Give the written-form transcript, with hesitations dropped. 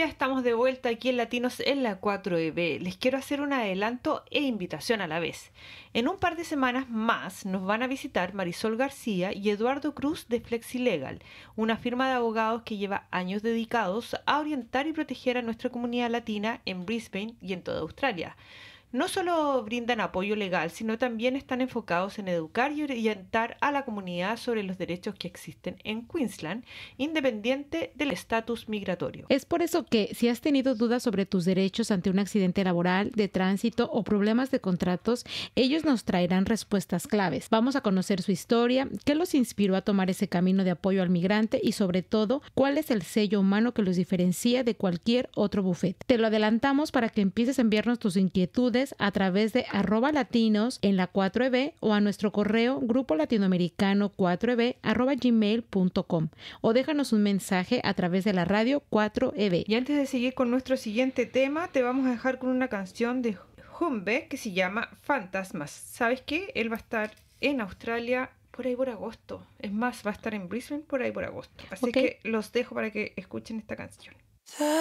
Ya estamos de vuelta aquí en Latinos en la 4EB. Les quiero hacer un adelanto e invitación a la vez. En un par de semanas más nos van a visitar Marisol García y Eduardo Cruz de FlexiLegal, una firma de abogados que lleva años dedicados a orientar y proteger a nuestra comunidad latina en Brisbane y en toda Australia. No solo brindan apoyo legal, sino también están enfocados en educar y orientar a la comunidad sobre los derechos que existen en Queensland, independiente del estatus migratorio. Es por eso que si has tenido dudas sobre tus derechos ante un accidente laboral, de tránsito o problemas de contratos, ellos nos traerán respuestas claves. Vamos a conocer su historia, qué los inspiró a tomar ese camino de apoyo al migrante y sobre todo, cuál es el sello humano que los diferencia de cualquier otro bufete. Te lo adelantamos para que empieces a enviarnos tus inquietudes a través de @latinos en la 4EB o a nuestro correo grupo latinoamericano 4EB@gmail.com o déjanos un mensaje a través de la radio 4EB. Y antes de seguir con nuestro siguiente tema, te vamos a dejar con una canción de Humbe que se llama Fantasmas. ¿Sabes qué? Él va a estar en Australia por ahí por agosto. Es más, va a estar en Brisbane por ahí por agosto. Así que los dejo para que escuchen esta canción.